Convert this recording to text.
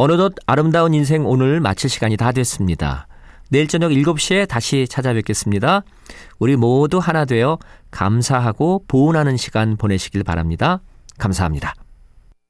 어느덧 아름다운 인생 오늘 마칠 시간이 다 됐습니다. 내일 저녁 7시에 다시 찾아뵙겠습니다. 우리 모두 하나 되어 감사하고 보은하는 시간 보내시길 바랍니다. 감사합니다.